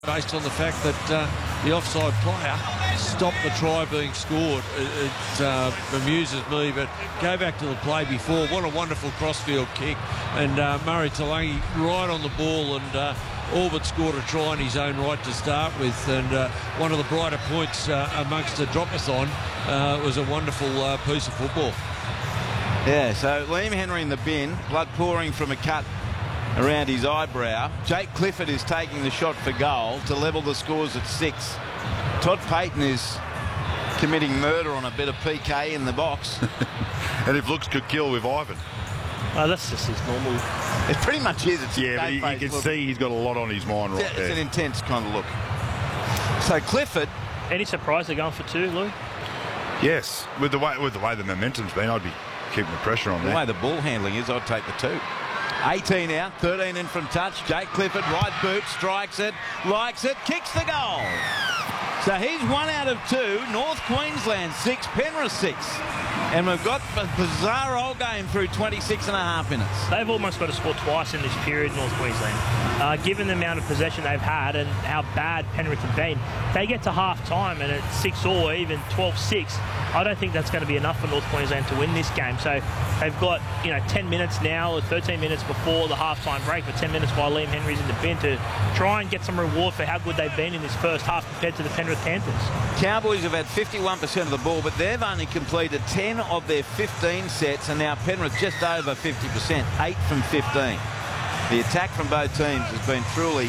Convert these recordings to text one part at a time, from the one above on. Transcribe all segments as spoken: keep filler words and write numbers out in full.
based on the fact that uh, the offside player stopped the try being scored. It, it uh, amuses me, but go back to the play before. What a wonderful crossfield kick, and uh, Murray Taulagi right on the ball, and uh, all but scored a try in his own right to start with. And uh, one of the brighter points uh, amongst the drop-a-thon uh, was a wonderful uh, piece of football. Yeah, so Liam Henry in the bin, blood pouring from a cut around his eyebrow. Jake Clifford is taking the shot for goal to level the scores at six. Todd Payton is committing murder on a bit of P K in the box. And if looks could kill with Ivan. Oh, that's just his normal. It pretty much is. It's yeah, but you, you can look. see he's got a lot on his mind right it's, there. It's an intense kind of look. So Clifford. Any surprise they're going for two, Lou? Yes, with the way with the way the momentum's been, I'd be keeping the pressure on that. The way that. the ball handling is, I'd take the two. eighteen out, thirteen in from touch. Jake Clifford, right boot, strikes it, likes it, kicks the goal. So he's one out of two. North Queensland six, Penrith six. And we've got a bizarre old game through twenty-six and a half minutes. They've almost got to score twice in this period, North Queensland. Uh, given the amount of possession they've had and how bad Penrith have been, they get to half-time and it's six or even twelve six. I don't think that's going to be enough for North Queensland to win this game. So they've got, you know, ten minutes now, or thirteen minutes before the half-time break, but ten minutes while Liam Henry's in the bin to try and get some reward for how good they've been in this first half compared to the Penrith Panthers. Cowboys have had fifty-one percent of the ball, but they've only completed ten of their fifteen sets, and now Penrith just over fifty percent, eight from fifteen. The attack from both teams has been truly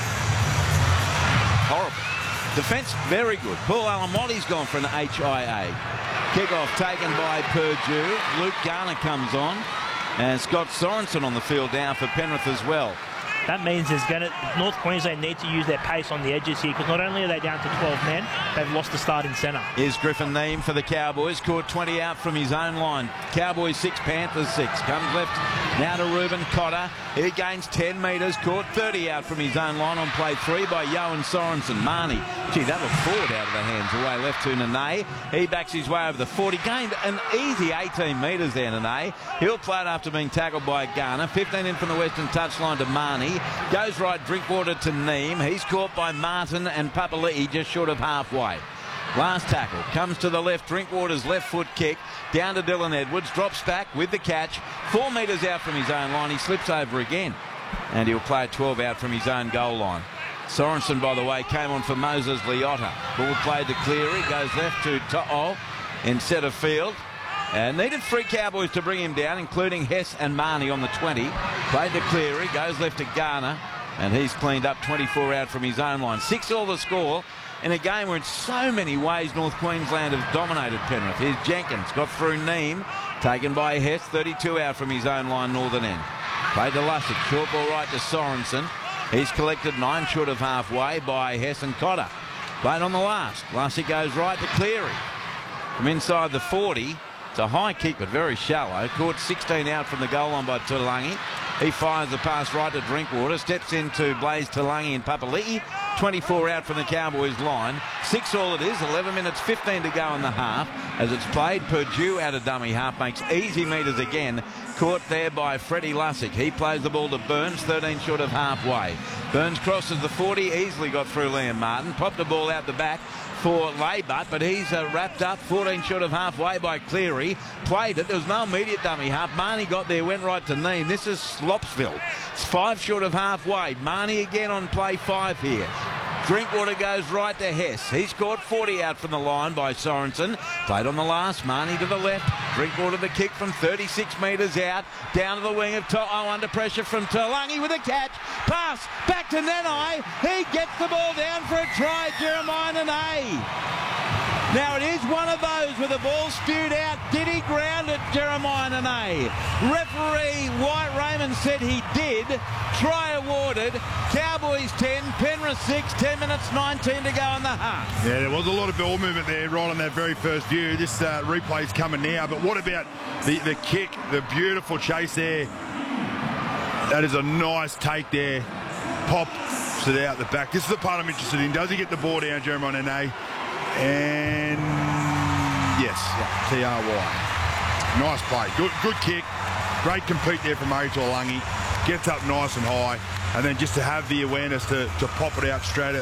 horrible. Defence very good. Paul Alamoti's gone for an H I A. Kick-off taken by Purdue. Luke Garner comes on, and Scott Sorensen on the field now for Penrith as well. That means there's going to, North Queensland need to use their pace on the edges here, because not only are they down to twelve men, they've lost the starting centre. Here's Griffin Neame for the Cowboys, caught twenty out from his own line. Cowboys six, Panthers six. Comes left now to Reuben Cotter. He gains ten metres, caught thirty out from his own line on play three by Johan Sorensen. Marnie, gee, that was forward out of the hands, away left to Nene. He backs his way over the forty, gained an easy eighteen metres there, Nene. He'll play it after being tackled by Garner. fifteen in from the western touchline to Marnie. Goes right, Drinkwater to Neame. He's caught by Martin and Papali'i just short of halfway. Last tackle comes to the left. Drinkwater's left foot kick down to Dylan Edwards. Drops back with the catch. Four metres out from his own line. He slips over again. And he'll play twelve out from his own goal line. Sorensen, by the way, came on for Moses Liotta. Ball played to Cleary. Goes left to To'o in centre field. And needed three Cowboys to bring him down, including Hess and Marnie on the twenty. Played to Cleary, goes left to Garner, and he's cleaned up twenty-four out from his own line. Six all the score in a game where in so many ways North Queensland have dominated Penrith. Here's Jenkins, got through Neame, taken by Hess, thirty-two out from his own line, northern end. Played to Lussick, short ball right to Sorensen. He's collected nine short of halfway by Hess and Cotter. Played on the last. Lussick goes right to Cleary. From inside the forty. It's a high kick, but very shallow. Caught sixteen out from the goal line by Taulagi. He fires the pass right to Drinkwater. Steps into Blaze Taulagi and Papali'i. twenty-four out from the Cowboys line. Six all it is. eleven minutes, fifteen to go in the half. As it's played, Purdue out of dummy half. Makes easy metres again. Caught there by Freddie Lussick. He plays the ball to Burns, thirteen short of halfway. Burns crosses the forty. Easily got through Liam Martin. Popped the ball out the back for Laybutt, but he's uh, wrapped up fourteen short of halfway by Cleary. Played it. There was no immediate dummy half. Marnie got there, went right to Neame. This is Slopsville. It's five short of halfway. Marnie again on play five here. Drinkwater goes right to Hess. He's scored forty out from the line by Sorensen. Played on the last. Marnie to the left. Drinkwater the kick from thirty-six metres out. Down to the wing of To'o under pressure from Taulagi with a catch. Pass back to Nanai. He gets the ball down for a try. Jeremiah Nene. Now it is one of those with the ball spewed out. Did he ground it, Jeremiah Nene? Referee White Raymond said he did. Try awarded. Cowboys ten, Penrith six, ten minutes, nineteen to go in the half. Yeah, there was a lot of ball movement there right on that very first view. This uh, replay's coming now, but what about the, the kick, the beautiful chase there? That is a nice take there. Pops it out the back. This is the part I'm interested in. Does he get the ball down, Jeremiah Nene? And yes, yeah, T R Y. Nice play. Good good kick. Great compete there from Murray Taulagi. Gets up nice and high. And then just to have the awareness to, to pop it out straight at